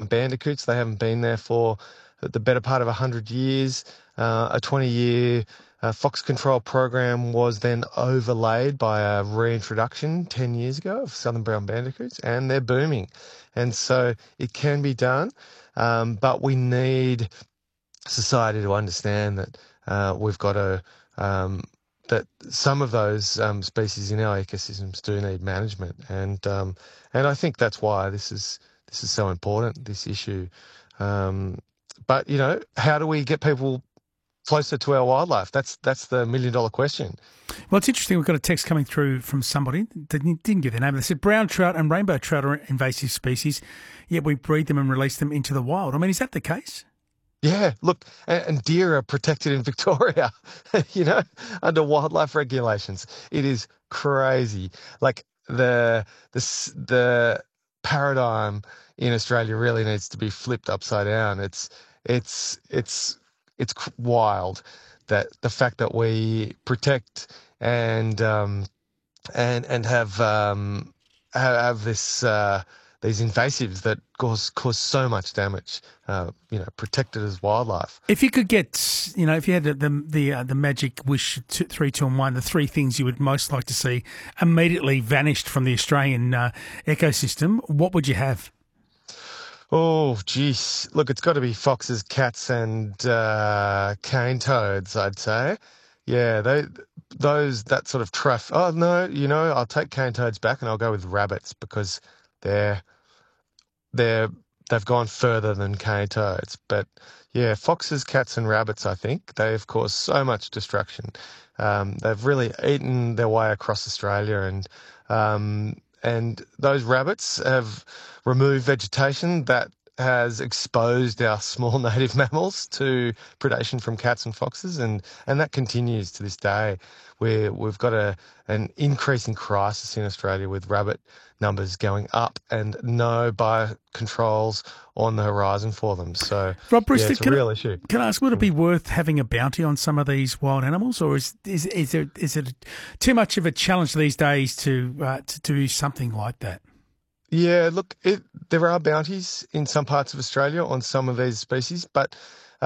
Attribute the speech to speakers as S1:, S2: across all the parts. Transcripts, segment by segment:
S1: brown bandicoots. They haven't been there for the better part of 100 years. A 20-year fox control program was then overlaid by a reintroduction 10 years ago of southern brown bandicoots, and they're booming. And so it can be done, but we need society to understand that we've got to that some of those species in our ecosystems do need management, and I think that's why this is so important, this issue. But how do we get people closer to our wildlife? That's the $1 million question.
S2: Well, it's interesting. We've got a text coming through from somebody that didn't give their name. They said brown trout and rainbow trout are invasive species, yet we breed them and release them into the wild. I mean, is that the case?
S1: Yeah, look, and deer are protected in Victoria, under wildlife regulations. It is crazy. Like the paradigm in Australia really needs to be flipped upside down. It's wild that the fact that we protect and have this these invasives that cause so much damage, protected as wildlife.
S2: If you could get, if you had the magic wish, 3, 2, and 1, the three things you would most like to see immediately vanished from the Australian ecosystem, what would you have?
S1: Oh, geez. Look, it's got to be foxes, cats, and cane toads, I'd say. Yeah, that sort of traffic. Oh, no, I'll take cane toads back and I'll go with rabbits because they've gone further than cane toads. But yeah, foxes, cats, and rabbits, I think they've caused so much destruction. They've really eaten their way across Australia, and those rabbits have removed vegetation that has exposed our small native mammals to predation from cats and foxes, and that continues to this day, where we've got an increasing crisis in Australia with rabbit numbers going up and no biocontrols on the horizon for them. So,
S2: Rob Brewster,
S1: it's a real issue.
S2: Can I ask, would it be worth having a bounty on some of these wild animals, or is it too much of a challenge these days to do something like that?
S1: Yeah, look, there are bounties in some parts of Australia on some of these species, but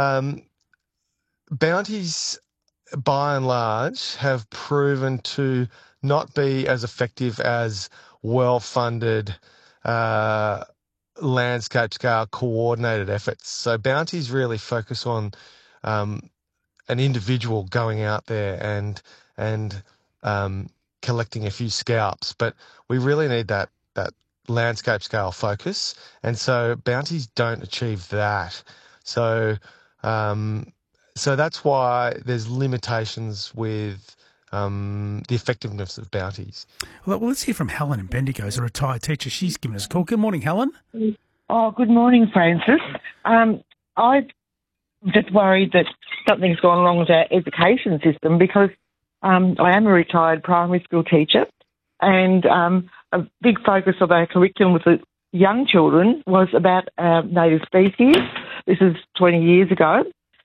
S1: bounties, by and large, have proven to not be as effective as well-funded landscape-scale coordinated efforts. So bounties really focus on an individual going out there and collecting a few scalps, but we really need that landscape scale focus, and so bounties don't achieve that. So that's why there's limitations with the effectiveness of bounties.
S2: Well, let's hear from Helen in Bendigo, as a retired teacher. She's given us a call. Good morning, Helen.
S3: Oh, good morning, Francis. I'm just worried that something's gone wrong with our education system because I am a retired primary school teacher, and a big focus of our curriculum with the young children was about native species. This is 20 years ago.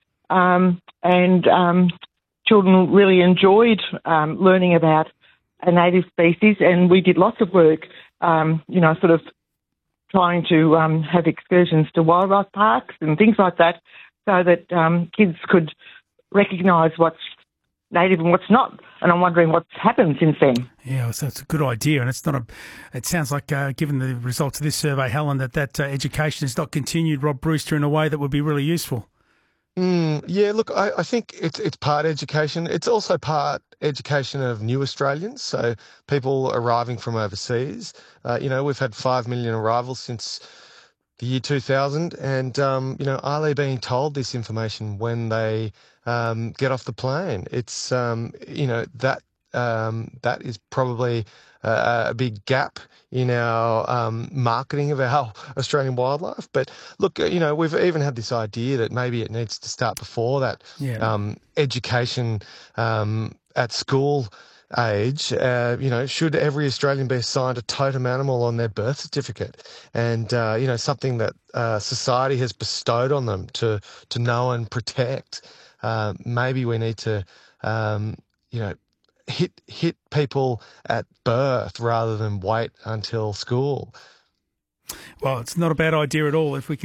S3: Children really enjoyed learning about a native species, and we did lots of work, sort of trying to have excursions to wildlife parks and things like that so that kids could recognise what's native and what's not. And I'm wondering what's happened since then.
S2: Yeah, so it's a good idea, and it sounds like, given the results of this survey, Helen, that education has not continued, Rob Brewster, in a way that would be really useful.
S1: Yeah, look, I think it's part education. It's also part education of new Australians, so people arriving from overseas. We've had 5 million arrivals since the year 2000, and are they being told this information when they get off the plane? It's that is probably a big gap in our marketing of our Australian wildlife. But look, we've even had this idea that maybe it needs to start before that.
S2: Yeah.
S1: Education at school age, should every Australian be assigned a totem animal on their birth certificate, and something that society has bestowed on them to know and protect. Maybe we need to hit people at birth rather than wait until school.
S2: Well, it's not a bad idea at all if we can